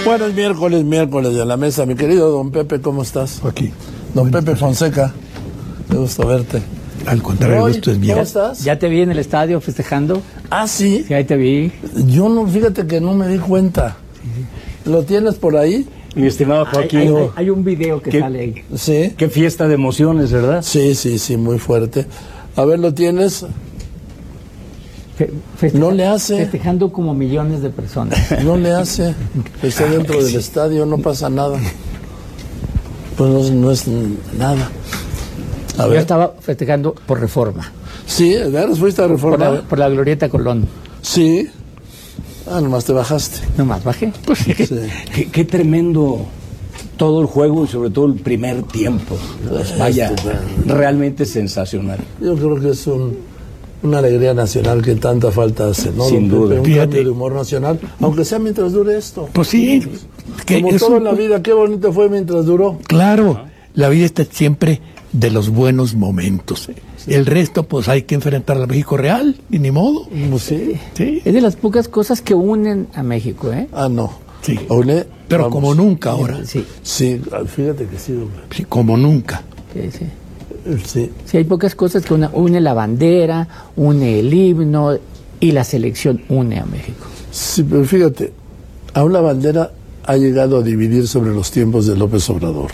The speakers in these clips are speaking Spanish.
Bueno, es miércoles de la mesa. Mi querido don Pepe, ¿cómo estás? Aquí. Don Pepe Fonseca, me gusta verte. Al contrario, el gusto es mío. ¿Cómo estás? ¿Ya te vi en el estadio festejando? Ah, sí. Sí, ahí te vi. Yo no, fíjate que no me di cuenta. ¿Lo tienes por ahí? Mi estimado Joaquín. Hay un video que sale ahí. Sí. Qué fiesta de emociones, ¿verdad? Sí, muy fuerte. A ver, ¿lo tienes? No le hace. Festejando como millones de personas. No le hace. Está dentro del estadio, no pasa nada. Pues no es nada. A Yo ver. estaba festejando por Reforma. Sí, ¿de veras fuiste a Reforma? Por la Glorieta Colón. Sí. Ah, nomás te bajaste. Nomás bajé. Pues Sí. qué tremendo todo el juego y sobre todo el primer tiempo. Pues vaya, realmente sensacional. Yo creo que es una alegría nacional que tanta falta hace, ¿no? Sin duda. Un Fíjate. cambio de humor nacional, aunque sea mientras dure esto. Pues sí. Como todo en la vida, qué bonito fue mientras duró. Claro, la vida está siempre de los buenos momentos. El resto, pues hay que enfrentar al México real, y ni modo. Pues sí. Sí. Es de las pocas cosas que unen a México, ¿eh? Ah, no. Sí. Ole, Pero vamos. como nunca ahora. Sí, Sí, fíjate que sí, hombre. Sí, como nunca. sí. Sí. Sí, hay pocas cosas que une la bandera, une el himno y la selección une a México. Sí, pero fíjate, aún la bandera ha llegado a dividir sobre los tiempos de López Obrador.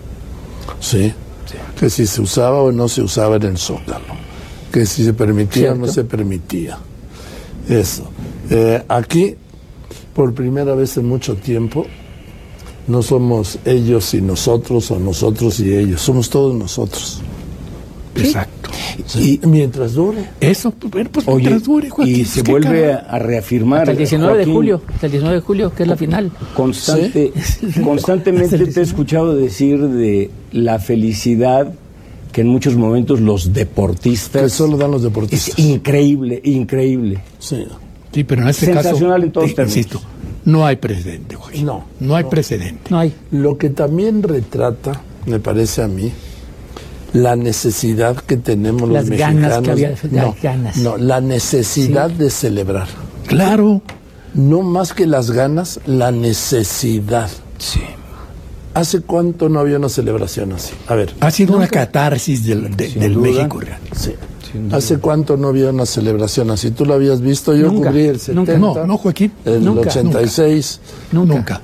Sí. Que si se usaba o no se usaba en el Zócalo. Que si se permitía o no Cierto. se permitía. Eso. Aquí, por primera vez en mucho tiempo, no somos ellos y nosotros o nosotros y ellos. Somos todos nosotros. Exacto. Sí. Mientras dure. Eso, pues, bueno, pues Oye, mientras dure, Joaquín, y pues, se qué vuelve carajo. a reafirmar. Hasta el 19 de Joaquín, julio, hasta el 19 de julio, que es la final. Constantemente te he escuchado decir de la felicidad que en muchos momentos los deportistas... Que solo dan los deportistas. Es increíble, increíble. Sí. Sí, pero en este Sensacional caso, en todos términos. insisto, no hay precedente, Joaquín. No, hay no. precedente. No hay. Lo que también retrata, me parece a mí, la necesidad que tenemos Las los ganas mexicanos. que había, las ganas. No, la necesidad de celebrar. Claro. No más que las ganas, la necesidad. Sí. ¿Hace cuánto no había una celebración así? A ver. Ha sido una catarsis del Sin duda. México real. Sí. ¿Hace cuánto no había una celebración así? ¿Tú lo habías visto? Yo Nunca, cubrí el 70, nunca. No, Joaquín. el Nunca, 86. Nunca.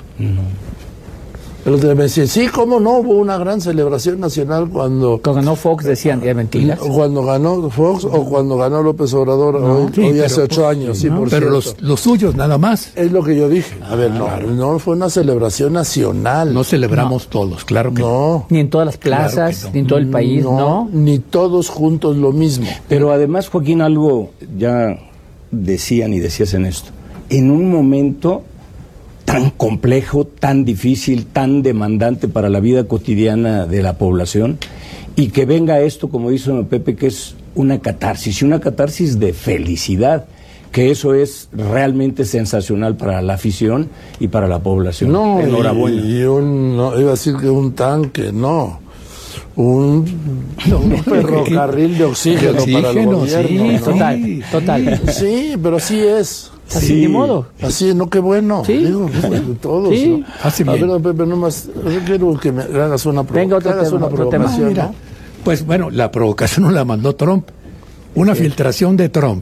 El otro día me decía, sí, ¿cómo no? Hubo una gran celebración nacional cuando Cuando Fox decían, ¿es mentiras? Cuando ganó Fox o cuando ganó López Obrador, hoy Sí, hace pero, 8 años, sí, por Pero cierto. los suyos nada más. Es lo que yo dije. A ver, no fue una celebración nacional. No celebramos todos, claro que no. No, Ni en todas las plazas, Claro que no. ni en todo el país, ¿no? ni todos juntos lo mismo. Pero además, Joaquín, algo ya decían y decías en esto. En un momento tan complejo, tan difícil, tan demandante para la vida cotidiana de la población, y que venga esto, como dice don Pepe, que es una catarsis, y una catarsis de felicidad, que eso es realmente sensacional para la afición y para la población. No, enhorabuena. no, iba a decir que un tanque, no. Un ferrocarril de oxígeno, para el Oxígeno, gobierno. sí, ¿no? Total. Sí, pero así es. Así, Sí. ni modo. Así es, no, qué bueno. Sí. Digo, todos. Sí. ¿no? Hace A bien. ver, don Pepe, nomás, yo quiero que me hagas una, Venga, otro que hagas tema, una otro tema. provocación, Mira, ¿no? pues bueno, la provocación no la mandó Trump. Una filtración de Trump.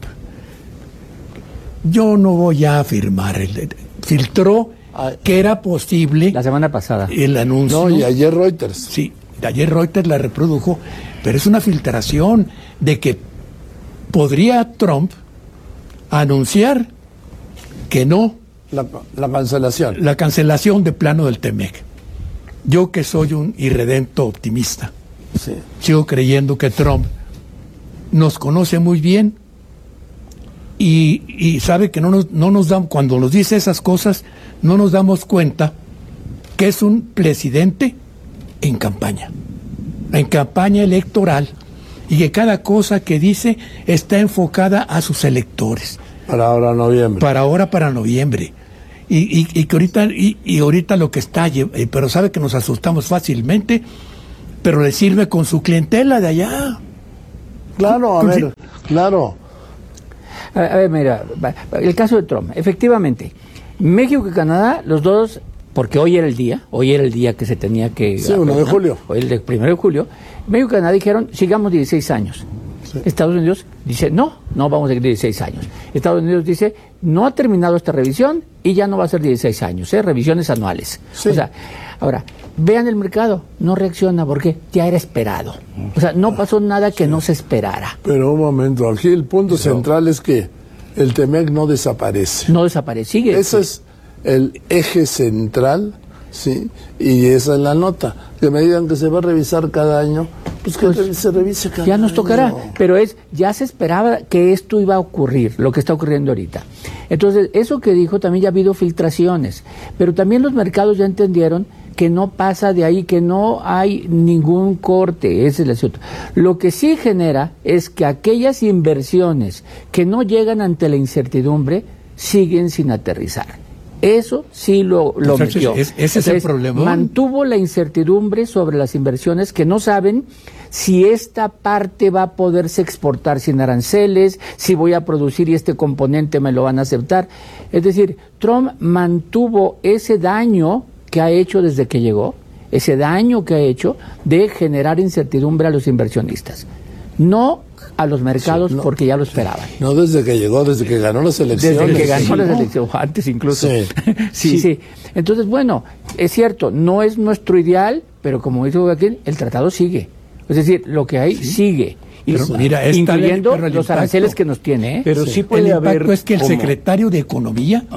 Yo no voy a afirmar. Filtró que era posible La semana pasada. el anuncio. No, y ayer Reuters. Sí, ayer Reuters la reprodujo, pero es una filtración de que podría Trump anunciar que no La cancelación. la cancelación de plano del TEMEC. Yo que soy un irredento optimista, Sí. sigo creyendo que Trump nos conoce muy bien y sabe que no nos da, cuando nos dice esas cosas, no nos damos cuenta que es un presidente en campaña electoral, y que cada cosa que dice está enfocada a sus electores. Para ahora noviembre. Para noviembre. Y que ahorita lo que está, pero sabe que nos asustamos fácilmente, pero le sirve con su clientela de allá. Claro, a ver, claro. A ver, mira, el caso de Trump. Efectivamente, México y Canadá, los dos porque hoy era el día que se tenía que... Sí, 1 de julio. Hoy el 1 de julio. México y Canadá dijeron, sigamos 16 años. Sí. Estados Unidos dice, no vamos a seguir 16 años. Estados Unidos dice, no ha terminado esta revisión y ya no va a ser 16 años, revisiones anuales. Sí. O sea, ahora, vean el mercado, no reacciona porque ya era esperado. O sea, no pasó nada que no se esperara. Pero un momento, aquí el punto central es que el TEMEC no desaparece. No desaparece, sigue. Ese es el eje central, ¿sí? Y esa es la nota. Que me digan que se va a revisar cada año, pues que se revise cada año. Ya nos tocará, pero ya se esperaba que esto iba a ocurrir, lo que está ocurriendo ahorita. Entonces, eso que dijo, también ya ha habido filtraciones, pero también los mercados ya entendieron que no pasa de ahí, que no hay ningún corte, ese es el asunto. Lo que sí genera es que aquellas inversiones que no llegan ante la incertidumbre siguen sin aterrizar. Eso sí lo metió. Ese es el problema. Mantuvo la incertidumbre sobre las inversiones que no saben si esta parte va a poderse exportar sin aranceles, si voy a producir y este componente me lo van a aceptar. Es decir, Trump mantuvo ese daño que ha hecho desde que llegó, ese daño que ha hecho de generar incertidumbre a los inversionistas. No a los mercados, sí, porque ya lo esperaban. No desde que llegó, desde que ganó las elecciones. Desde que ganó las elecciones, antes incluso. Sí. Entonces, bueno, es cierto, no es nuestro ideal, pero como dice Joaquín, el tratado sigue. Es decir, lo que hay sigue. Pero mira, incluyendo los aranceles que nos tiene. Pero sí puede haber... El impacto es que el secretario de Economía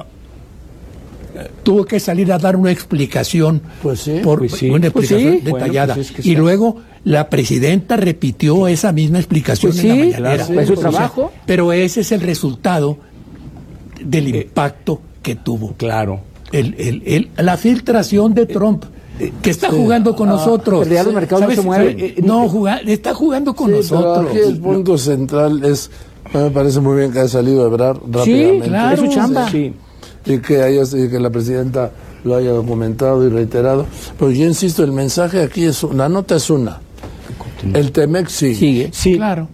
tuvo que salir a dar una explicación, una explicación detallada. Bueno, y luego la presidenta repitió esa misma explicación en la mañanera. Es su trabajo. Pero ese es el resultado del impacto que tuvo. Claro. La filtración de Trump, que está jugando con nosotros. Pero ya los mercados no se mueven. Está jugando con nosotros. Pero aquí el punto central es, me parece muy bien que haya salido Ebrard rápidamente. Sí, claro. Es su chamba. Sí. Y que la presidenta lo haya documentado y reiterado. Pero yo insisto, el mensaje aquí la nota es una. El TEMEC sigue. Sí, claro.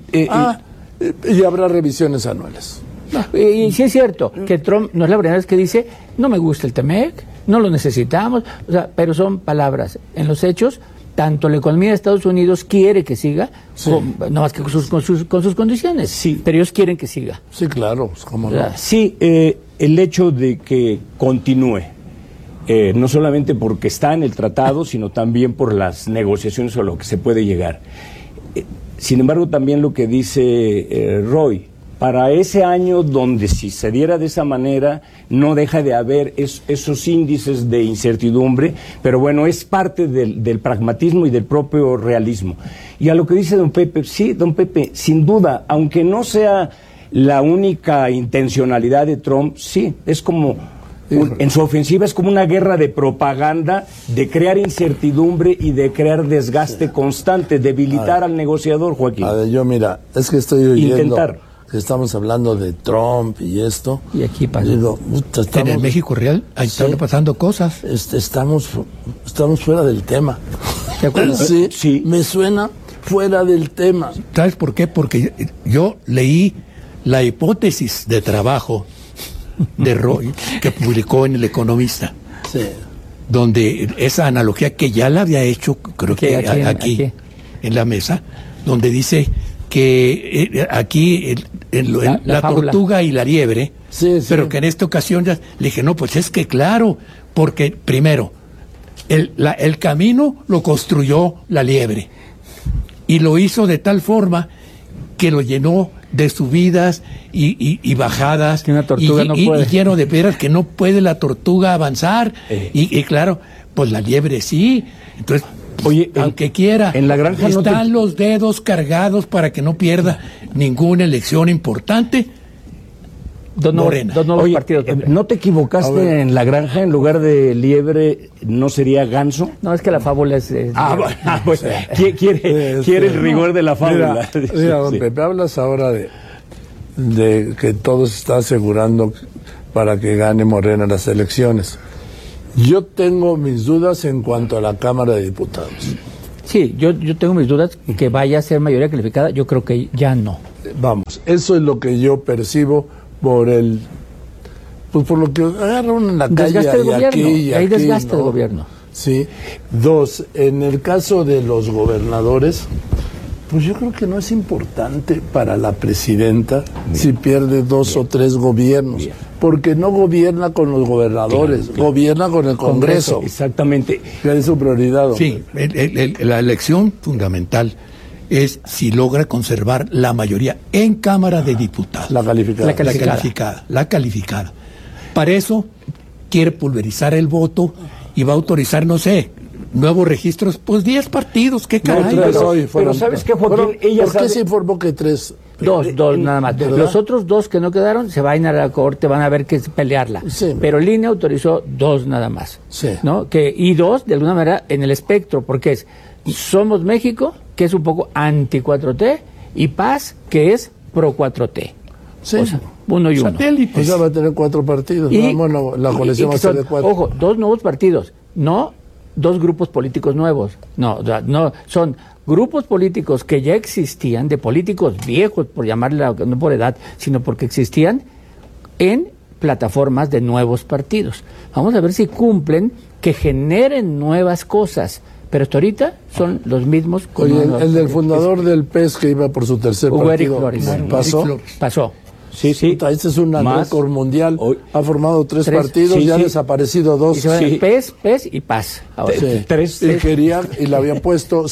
Y habrá revisiones anuales. Y sí es cierto que Trump no es la primera vez que dice, no me gusta el TEMEC, no lo necesitamos, o sea, pero son palabras. En los hechos, tanto la economía de Estados Unidos quiere que siga, no más que con sus condiciones, sí, pero ellos quieren que siga. Sí, claro, ¿cómo no? Sí, el hecho de que continúe, no solamente porque está en el tratado, sino también por las negociaciones o lo que se puede llegar. Sin embargo, también lo que dice Roy, para ese año donde si se diera de esa manera no deja de haber esos índices de incertidumbre, pero bueno, es parte del pragmatismo y del propio realismo. Y a lo que dice don Pepe, sí, don Pepe, sin duda, aunque no sea la única intencionalidad de Trump, sí, es como, en su ofensiva es como una guerra de propaganda, de crear incertidumbre y de crear desgaste constante, debilitar al negociador, Joaquín. A ver, yo mira, es que estoy oyendo que estamos hablando de Trump y esto. Y aquí pasa. Digo, en el México real, ahí están pasando cosas. Estamos fuera del tema. ¿De acuerdo? Sí, me suena fuera del tema. ¿Sabes por qué? Porque yo leí la hipótesis de trabajo de Roy, que publicó en El Economista, donde esa analogía que ya la había hecho, creo que aquí en la mesa, donde dice que aquí la tortuga y la liebre, pero que en esta ocasión ya le dije, no, pues es que claro, porque primero, el camino lo construyó la liebre, y lo hizo de tal forma que lo llenó de subidas y bajadas, que una tortuga no puede. Y lleno de piedras que no puede la tortuga avanzar, y claro, pues la liebre sí. Entonces, oye, aunque quiera, en la granja están los dedos cargados para que no pierda ninguna elección importante. Morena. Oye, partidos, ¿no te equivocaste en la granja? En lugar de liebre, ¿no sería ganso? No, es que la fábula es... Pues, quiere el rigor de la fábula. Mira, don Pepe, hablas ahora de que todo se está asegurando para que gane Morena las elecciones. Yo tengo mis dudas en cuanto a la Cámara de Diputados. Sí, yo tengo mis dudas que vaya a ser mayoría calificada. Yo creo que ya no. Vamos, eso es lo que yo percibo por el Pues por lo que agarraron en la calle Desgaste del y gobierno. aquí y Hay aquí, desgaste ¿no? del gobierno. Sí. 2, en el caso de los gobernadores, pues yo creo que no es importante para la presidenta si pierde 2 o 3 gobiernos, porque no gobierna con los gobernadores, gobierna con el Congreso. Exactamente. Que es su prioridad. Sí, la elección fundamental es si logra conservar la mayoría en Cámara de Diputados. La calificada. La calificada. Para eso quiere pulverizar el voto y va a autorizar, no sé, nuevos registros, pues 10 partidos, qué caray. Pero ¿sabes qué, Joaquín? ¿Por qué se informó que 3? Dos nada más. ¿verdad? Los otros 2 que no quedaron se van a ir a la corte, van a ver que pelearla. Sí. Pero el INE autorizó 2 nada más. Sí. ¿No? Y 2, de alguna manera, en el espectro, porque es Somos México, que es un poco anti-4T, y Paz, que es pro-4T. Sí. O sea, uno y uno. Satélites. Pues ya va a tener 4 partidos. Y- ¿no? Bueno, la coalición y va a que ser son, de 4. Ojo, 2 nuevos partidos, no 2 grupos políticos nuevos. No, o sea, no, son grupos políticos que ya existían, de políticos viejos, por llamarle, no por edad, sino porque existían en plataformas de nuevos partidos. Vamos a ver si cumplen, que generen nuevas cosas. Pero hasta ahorita son los mismos. con Oye, nuevos el del partidos. fundador del PES que iba por su tercer Hugo Eric partido, Flores. ¿pasó? Pasó. Sí, sí. Puta, este es un Más. récord mundial. Hoy- Ha formado 3 Tres. partidos, Sí, ya ha sí. desaparecido 2. Y se van Sí. PES y Paz. Ahora. Sí. 3. Y quería, y le había puesto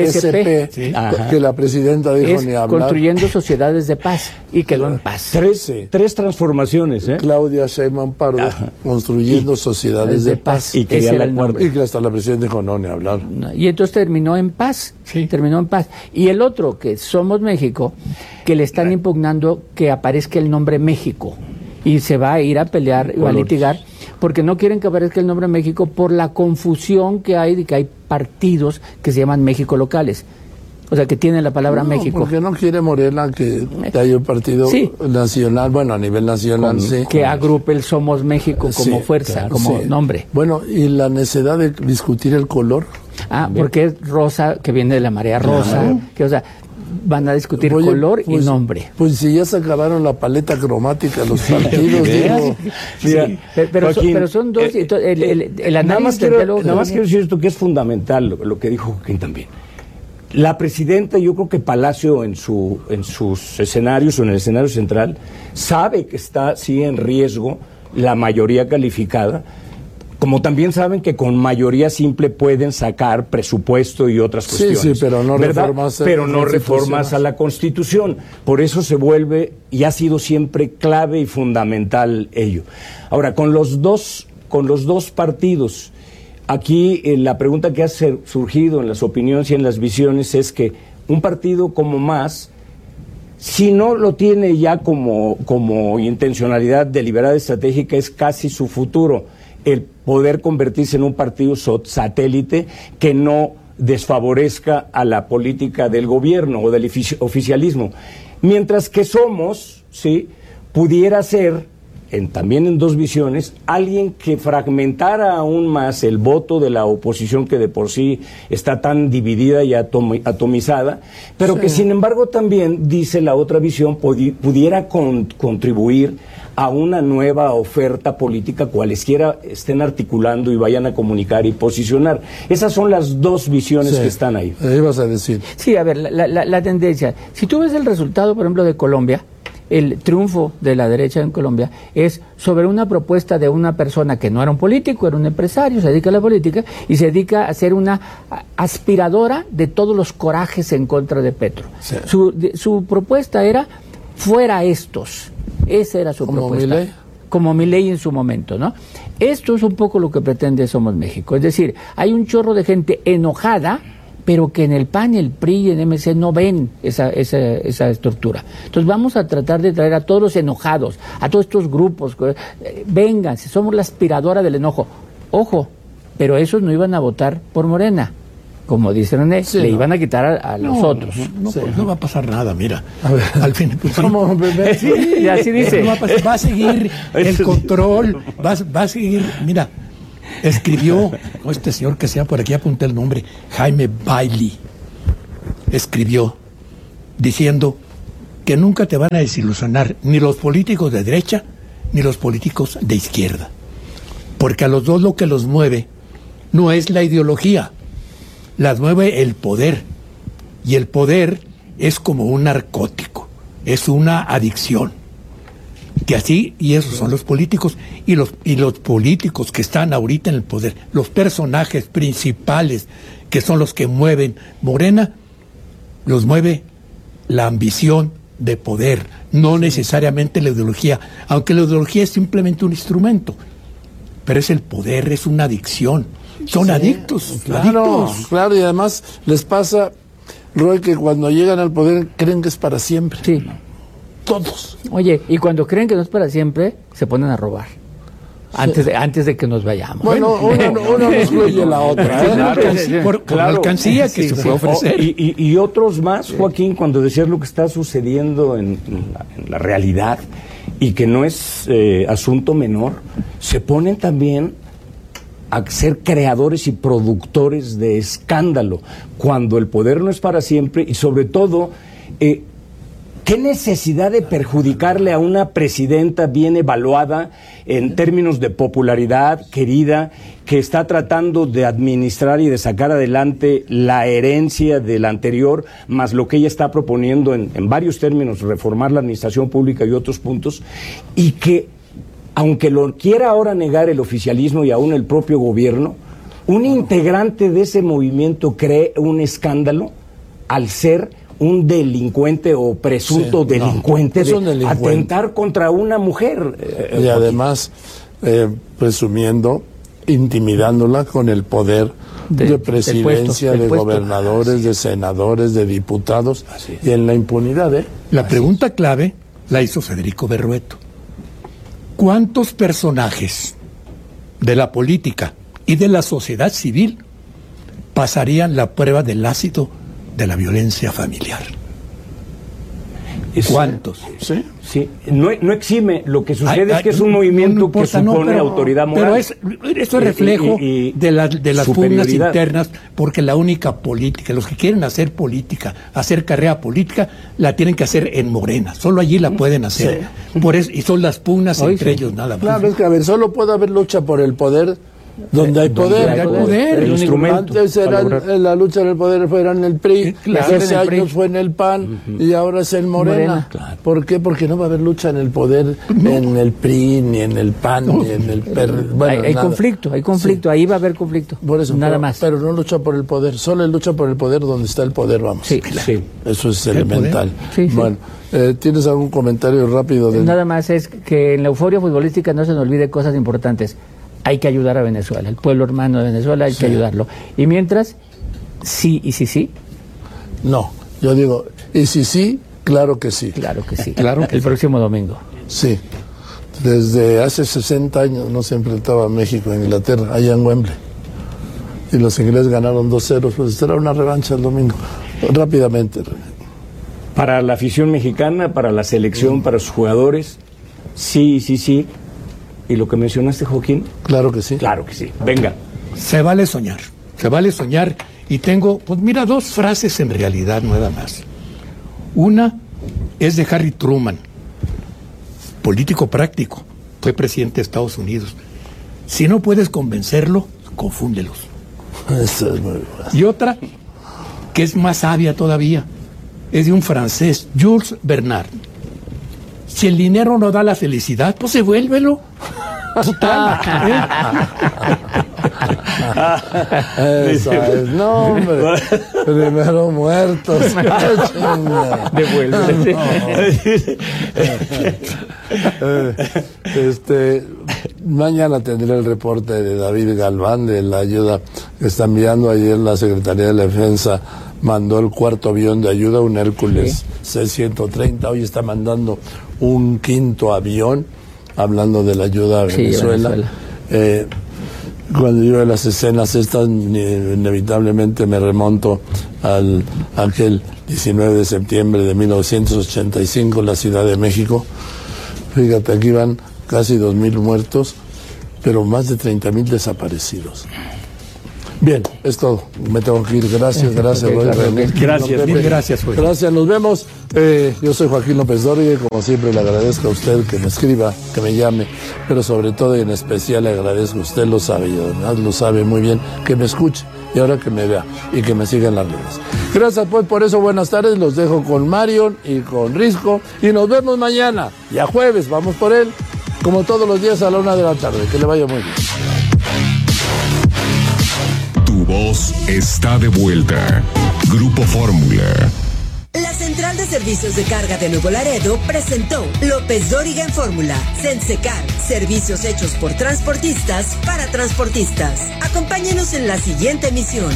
CSP, Sí. Ajá. que la presidenta dijo Es ni hablar. construyendo sociedades de paz y quedó en paz. Tres transformaciones, ¿eh? Claudia Sheinbaum Pardo, construyendo sociedades de paz. Y quería Ese era la el cuarta. nombre. Y que hasta la presidenta dijo no, ni hablar. Y entonces terminó en paz. Sí. Terminó en paz. Y el otro, que Somos México, que le están impugnando que aparezca el nombre México. Y se va a ir a pelear, va a litigar, porque no quieren que aparezca el nombre México por la confusión que hay de que hay partidos que se llaman México locales. O sea, que tienen la palabra No, México. porque no quiere Morena que haya un partido Sí. nacional, bueno, a nivel nacional, sí. Que agrupe el Somos México como Sí, fuerza, claro, como sí. nombre. Bueno, y la necesidad de discutir el color. Porque es rosa, que viene de la marea rosa, que, o sea, van a discutir Oye, color pues- y nombre. Pues si ya se acabaron la paleta cromática los partidos, digo. Mira, Pero Joaquín, son 2. El nada análisis más del quiero, diálogo nada más que quiero decir esto que es fundamental, lo que dijo Joaquín también. La presidenta, yo creo que Palacio en sus escenarios o en el escenario central sabe que está sí en riesgo la mayoría calificada, como también saben que con mayoría simple pueden sacar presupuesto y otras Sí, cuestiones. sí, pero no ¿verdad? reformas Pero no constitucionales. reformas a la Constitución. Por eso se vuelve y ha sido siempre clave y fundamental ello. Ahora, con los dos partidos, aquí la pregunta que ha surgido en las opiniones y en las visiones es que un partido como Más, si no lo tiene ya como intencionalidad deliberada estratégica, es casi su futuro el poder convertirse en un partido satélite que no desfavorezca a la política del gobierno o del oficialismo. Mientras que Somos, ¿sí?, pudiera ser, también en dos visiones, alguien que fragmentara aún más el voto de la oposición que de por sí está tan dividida y atomizada, pero Sí. que sin embargo también, dice la otra visión, pudiera contribuir a una nueva oferta política, cualesquiera estén articulando y vayan a comunicar y posicionar. Esas son las dos visiones Sí. que están ahí. Ibas a decir. Sí, a ver, la tendencia. Si tú ves el resultado, por ejemplo, de Colombia, el triunfo de la derecha en Colombia es sobre una propuesta de una persona que no era un político, era un empresario, se dedica a la política y se dedica a ser una aspiradora de todos los corajes en contra de Petro. Sí. Su propuesta era fuera estos. Esa era su ¿Como propuesta. Milei? Como Milei en su momento, ¿no? Esto es un poco lo que pretende Somos México. Es decir, hay un chorro de gente enojada, pero que en el PAN, el PRI y en MC no ven esa estructura. Entonces vamos a tratar de traer a todos los enojados, a todos estos grupos, vengan, si somos la aspiradora del enojo. Ojo, pero esos no iban a votar por Morena. Como dice René, Sí, le no. iban a quitar a los otros. No, Sí. pues no va a pasar nada, mira. A ver. Al fin, pues, sí. ¿Cómo, bebé? Sí, y así dice. No va a pasar, va a seguir el control, va a seguir, mira, escribió este señor que sea por aquí, apunté el nombre, Jaime Bailey, escribió diciendo que nunca te van a desilusionar ni los políticos de derecha ni los políticos de izquierda. Porque a los dos lo que los mueve no es la ideología, las mueve el poder. Y el poder es como un narcótico, es una adicción. Que así, y esos son los políticos, y los políticos que están ahorita en el poder, los personajes principales que son los que mueven Morena, los mueve la ambición de poder, no necesariamente la ideología, aunque la ideología es simplemente un instrumento, pero es el poder, es una adicción, son adictos, Claro, y además les pasa, Roy, que cuando llegan al poder creen que es para siempre. Sí. Todos. Oye, y cuando creen que no es para siempre, se ponen a robar. Antes de que nos vayamos. Bueno, una no excluye la otra. Por la alcancía que se puede ofrecer. Y otros más, Joaquín, cuando decías lo que está sucediendo en la realidad y que no es asunto menor, se ponen también a ser creadores y productores de escándalo, cuando el poder no es para siempre y sobre todo... ¿qué necesidad de perjudicarle a una presidenta bien evaluada en términos de popularidad, querida, que está tratando de administrar y de sacar adelante la herencia del anterior, más lo que ella está proponiendo en varios términos, reformar la administración pública y otros puntos, y que, aunque lo quiera ahora negar el oficialismo y aún el propio gobierno, un integrante de ese movimiento cree un escándalo al ser un delincuente o presunto delincuente, atentar contra una mujer. Y además, presumiendo, intimidándola con el poder de presidencia, de gobernadores, de senadores, de diputados, y en la impunidad. La pregunta clave la hizo Federico Berrueto. ¿Cuántos personajes de la política y de la sociedad civil pasarían la prueba del ácido de la violencia familiar? ¿Cuántos? Sí. No exime. Lo que sucede es que es un movimiento que supone autoridad moral. Pero eso es reflejo de las pugnas internas, porque la única política, los que quieren hacer política, hacer carrera política, la tienen que hacer en Morena. Solo allí la pueden hacer. Por eso, y son las pugnas entre ellos, nada más. Claro, es que, a ver, solo puede haber lucha por el poder donde hay poder. El instrumento. Antes era la lucha del poder, fue en el PRI, hace años fue en el PAN, y ahora es en Morena. Claro. ¿Por qué? Porque no va a haber lucha en el poder en el PRI, ni en el PAN, ni en el PRI. Bueno, hay conflicto, ahí va a haber conflicto. Por eso, nada más. Pero no lucha por el poder, solo lucha por el poder donde está el poder, vamos. Sí, claro. Sí. Eso es elemental. Sí. Bueno, ¿tienes algún comentario rápido? Nada más es que en la euforia futbolística no se nos olvide cosas importantes. Hay que ayudar a Venezuela, el pueblo hermano de Venezuela, hay que ayudarlo. Y mientras, sí, No, yo digo, y sí, claro que sí. Claro que sí. Claro que el próximo domingo. Sí. Desde hace 60 años no se enfrentaba México a Inglaterra, allá en Wembley. Y los ingleses ganaron 2-0, pues será una revancha el domingo. Rápidamente. Para la afición mexicana, para la selección, para sus jugadores, sí. ¿Y lo que mencionaste, Joaquín? Claro que sí. Claro que sí. Venga. Se vale soñar. Y tengo, pues mira, dos frases en realidad, nada más. Una es de Harry Truman, político práctico, fue presidente de Estados Unidos. Si no puedes convencerlo, confúndelos. Eso es muy bueno. Y otra, que es más sabia todavía, es de un francés, Jules Bernard. Si el dinero no da la felicidad, pues devuélvelo. Total. Eso es, no, hombre. Primero muertos. Devuélvelo. Mañana tendré el reporte de David Galván de la ayuda que está enviando. Ayer la Secretaría de la Defensa mandó el 4º avión de ayuda, un Hércules C-130. Hoy está mandando un 5º avión, hablando de la ayuda a Venezuela. Cuando yo veo las escenas estas, inevitablemente me remonto al aquel 19 de septiembre de 1985, la Ciudad de México. Fíjate, aquí van casi 2.000 muertos, pero más de 30.000 desaparecidos. Bien, es todo. Me tengo que ir. Gracias, Roy. Gracias, bien, gracias, Joaquín. Gracias, nos vemos. Yo soy Joaquín López Dóriga y como siempre le agradezco a usted que me escriba, que me llame, pero sobre todo y en especial le agradezco, usted lo sabe y además lo sabe muy bien, que me escuche y ahora que me vea y que me siga en las redes. Gracias pues por eso, buenas tardes, los dejo con Marion y con Risco y nos vemos mañana, ya jueves, vamos por él, como todos los días a la 1 de la tarde, que le vaya muy bien. Tu voz está de vuelta. Grupo Fórmula. La Central de Servicios de Carga de Nuevo Laredo presentó López Dóriga en Fórmula. Sensecar, servicios hechos por transportistas para transportistas. Acompáñenos en la siguiente emisión.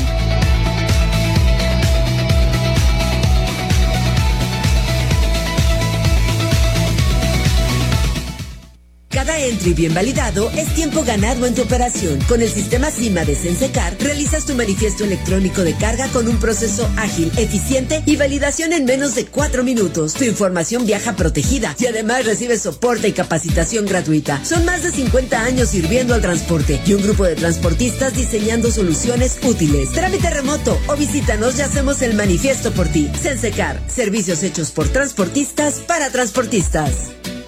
Cada entry bien validado es tiempo ganado en tu operación. Con el sistema CIMA de Sensecar, realizas tu manifiesto electrónico de carga con un proceso ágil, eficiente y validación en menos de 4 minutos. Tu información viaja protegida y además recibes soporte y capacitación gratuita. Son más de 50 años sirviendo al transporte y un grupo de transportistas diseñando soluciones útiles. Trámite remoto o visítanos y hacemos el manifiesto por ti. Sensecar, servicios hechos por transportistas para transportistas.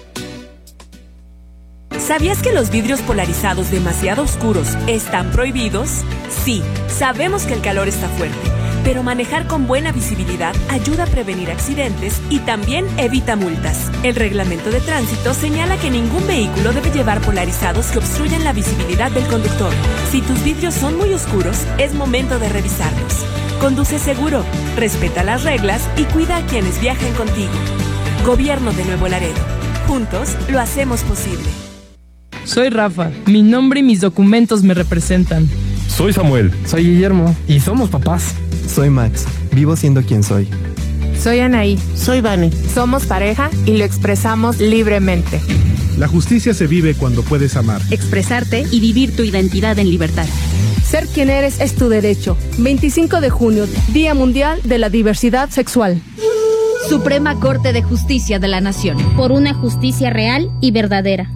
¿Sabías que los vidrios polarizados demasiado oscuros están prohibidos? Sí, sabemos que el calor está fuerte, pero manejar con buena visibilidad ayuda a prevenir accidentes y también evita multas. El reglamento de tránsito señala que ningún vehículo debe llevar polarizados que obstruyan la visibilidad del conductor. Si tus vidrios son muy oscuros, es momento de revisarlos. Conduce seguro, respeta las reglas y cuida a quienes viajan contigo. Gobierno de Nuevo Laredo. Juntos lo hacemos posible. Soy Rafa, mi nombre y mis documentos me representan. Soy Samuel. Soy Guillermo. Y somos papás. Soy Max, vivo siendo quien soy. Soy Anaí. Soy Vane. Somos pareja y lo expresamos libremente. La justicia se vive cuando puedes amar, expresarte y vivir tu identidad en libertad. Ser quien eres es tu derecho. 25 de junio, Día Mundial de la Diversidad Sexual. Suprema Corte de Justicia de la Nación. Por una justicia real y verdadera.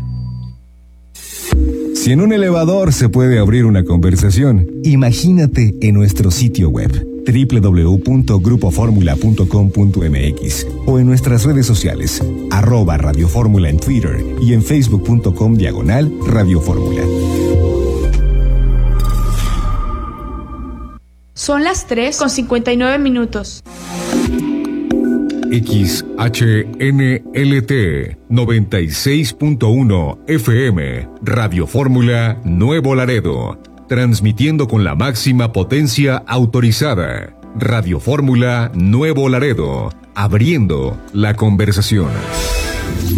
Si en un elevador se puede abrir una conversación, imagínate en nuestro sitio web www.grupoformula.com.mx o en nuestras redes sociales @Radio Fórmula en Twitter y en facebook.com/Radio Fórmula. Son las 3:59. XHNLT 96.1 FM, Radio Fórmula Nuevo Laredo, transmitiendo con la máxima potencia autorizada. Radio Fórmula Nuevo Laredo, abriendo la conversación.